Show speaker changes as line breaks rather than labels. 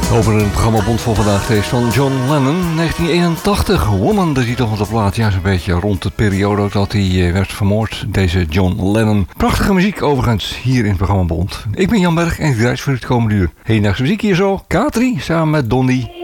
Over een programma Bond voor vandaag. Deze van John Lennon, 1981. Woman, de titel van de plaat. Ja, zo'n beetje rond de periode ook dat hij werd vermoord. Deze John Lennon. Prachtige muziek overigens, hier in het programma Bond. Ik ben Jan Berg en ik draai voor het komende uur. Hedendaagse muziek hier zo. K3 samen met Donny.